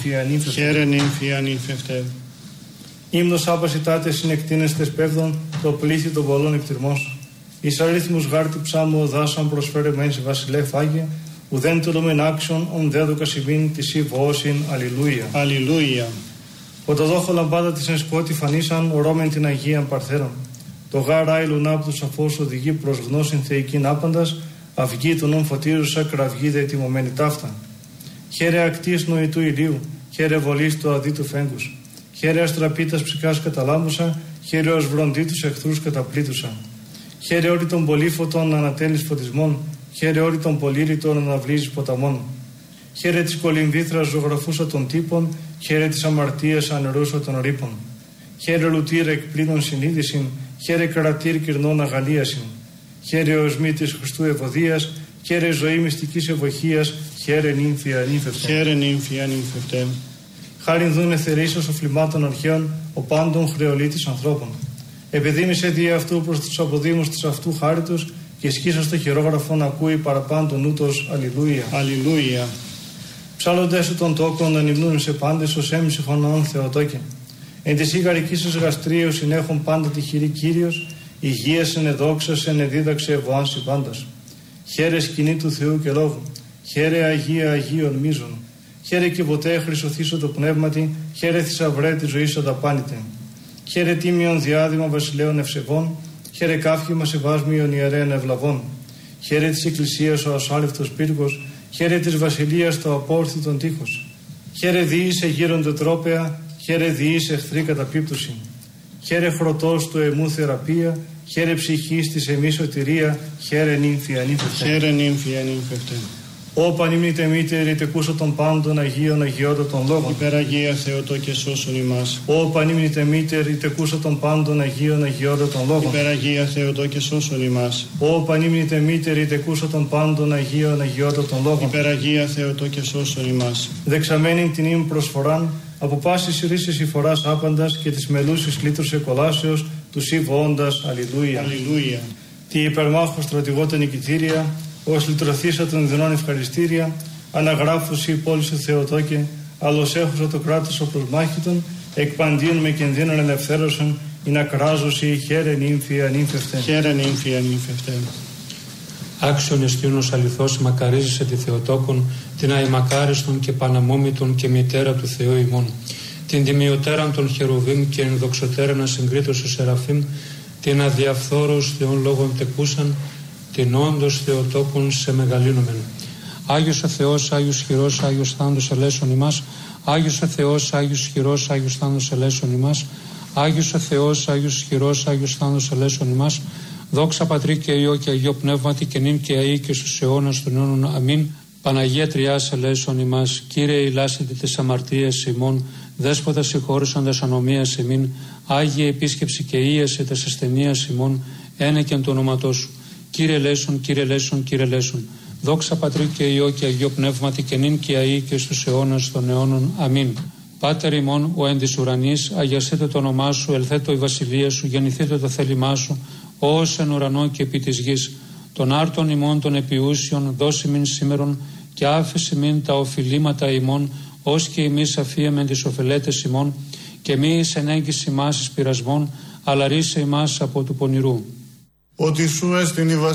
Χαίρε νύμφη ανήφευτε. Ύμνος άπασιτάτε συνεκτείνεστες πέβδον, το πλήθη των πολλών εκτιρμός. Εις αρίθμους γάρτη ψάμου οδάσαν προσφέρε μεν σε βασιλεύ Άγιε, ουδέν τολούμεν άξιον, ον δέδοκα σημείν τη σύ βοώσιν, αλληλούια. Αλληλούια. Ποτοδόχο λαμπάδα της εν σκότη φανίσαν, ορόμεν την Αγίαν Παρθέρων. Το γάρα άιλουν άπ' του σαφώς οδηγεί προς γνώσιν θεϊκήν άπαντας, αυγή του νόμ φωτίζουσα, κραυγή δε τιμωμένη ταύτα. Χαίρε ακτής νοητού ηλίου, χαίρε βολής του αδίτου φέγγους. Χαίρε αστραπίτας ψυκάς καταλάμουσα, χαίρε ως βροντί τους εχθρούς καταπλήτουσα. Χαίρε όρι των πολύφωτων ανατέλεις φωτισμών, χαίρε όρι των πολύρητων αναβλύζεις ποταμών. Χαίρε της κολυμβήθρας ζωγραφούσα των τύπων, χαίρε της αμαρτίας ανερούσα των ρήπων. Χαίρε λουτήρ εκπλήνων συνείδησιν, χαίρε κρατήρ κυρνών αγαλίασιν. Χαίρε οσμή της Χριστού ευωδίας, χαίρε ζωή μυστικής ευωχίας, χαίρε νύμφη ανήφευτε. Χαίρε νύμφη ανήφευτε. Χάριν δούνε θερήσεως οφλημάτων αρχαίων, ο πάντων χρεολίτης ανθρώπων. Επιδήμησε δι' αυτού προς τους αποδήμους της αυτού χάριτος και σκίσα στο χειρόγραφο να ακούει παραπάντων ούτως αλληλούια. Αλληλούια. Ψάλλοντες σου των τόκων ανυμνούν σε πάντες ως έμψυχον όν Θεοτόκε. Εν της ηγαρικής γαστρίου συνέχουν πάντα τη χειρή Κύριος, υγείας εν εδόξας εν εδίδαξε ευωάνση πάντας. Χαίρε σκηνή του Θεού και λόγου, χαίρε Αγία Αγίων μίζων. Χαίρε και ποτέ χρυσοθήσω το πνεύματι, χαίρε θησαυρέ τη ζωή αδαπάνητε. Χαίρε τίμιον διάδημα βασιλέων ευσεβών, χαίρε κάφημα σεβάσμιον ιερέων ευλαβών. Χαίρε της Εκκλησίας ο ασάλευτος πύργος, χαίρε της βασιλείας το απόρθητον τείχος. Χαίρε διήσε γύρονται τρόπαια, χαίρε διήσε εχθρή καταπίπτωση. Χαίρε χρωτός του εμού θεραπεία, χαίρε ψυχής της εμεί σωτηρία, χαίρε νύμφη ανήφευτε. Χαίρε νύμφη ανήφευτε. Ω πανύμνητε μήτερη τεκούσω των πάντων Αγίων Αγιώτων των λόγων. Υπεραγία Θεοτό και σώσον ημάς. Ω πανύμνητε μήτερη τεκούσω των πάντων Αγίων Αγιώτων των λόγων. Υπεραγία Θεοτό και σώσον ημάς. Ω πανύμνητε μήτερη τεκούσω των πάντων Αγίων Αγιώτων των λόγων. Υπεραγία Θεοτό και σώσον ημάς. Δεξαμένην την ύμ προσφοράν, από πάσης ρίσης υφοράς άπαντας και της μελούσης λύτρωσε κολάσεως, του σύβοοντας, αλληλούια. Αλληλούια. Τη υπερμάχο στρατηγότα νικητήρια, ως λυτρωθήσα των δινών ευχαριστήρια, αναγράφουσι πόλη σου Θεοτόκε, άλλος έχουσα το κράτος ο προσμάχητον, εκπαντίον με κινδύνων ελευθέρωσον, ή να κράζωσι χαίρε νύμφη ανήφευτε. Χαίρε νύμφη ανήφευτε. Άξιον εστίωνος αληθώς μακαρίζησε τη Θεοτόκον, την αημακάριστον και παναμόμητον και μητέρα του Θεού ημών, την τιμιωτέραν των χερουβίμ και ενδοξωτέραν συγκρίτως ο Σεραφείμ, την αδιαφθόρος Θεών λόγων τεκούσαν, την όντως Θεοτόκον σε μεγαλύνομεν. Άγιος ο Θεός, Άγιος χειρός, Άγιος θάντος ελέσον ημάς. Άγιος ο Θεός, Άγιος χειρός, Άγιος θάντος ελέσον ημάς. Άγιος ο Θεός, Άγιος χειρός, Άγιος θάντος ελέσον ημάς. Δόξα Πατρί και Υιό και Αγίο Πνεύματι και νυν και αεί και στους αιώνας των αιώνων. Αμήν. Παναγία Τριάς ελέσον ημάς. Κύριε ηλάσετε τις αμαρτίες ημών. Δέσποτα συγχώρησαντας ανομίας ημίν. Άγιε επίσκεψη και ίαση τας ασθενείας ημών. Ένεκεν το όνοματό σου. Κύριε Λέσον, Κύριε Λέσον, Κύριε Λέσον. Δόξα Πατρί και Υιό και Αγίο Πνεύματι και νυν και αεί και στους αιώνας των αιώνων. Αμήν. Πάτερ ημών, ο εν της ουρανής, αγιαστείτε το όνομά σου, ελθέτω η βασιλεία σου, γεννηθείτε το θέλημά σου, ως εν ουρανό και επί της γης. Των άρτων ημών των επιούσιων, δώσει μην σήμερον, και άφηση μην τα οφειλήματα ημών, ως και εμείς αφίεμεν τις οφελέτες ημών, και μη εις ενέγγιση ημάς εις πειρασμών, αλλά ρίσε ημάς από του πονηρού. Ότι σου έστειν η